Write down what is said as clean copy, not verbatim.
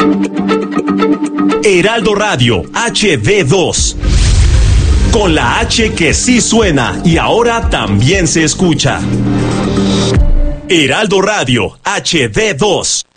Heraldo Radio HD2. Con la H que sí suena y ahora también se escucha. Heraldo Radio HD2.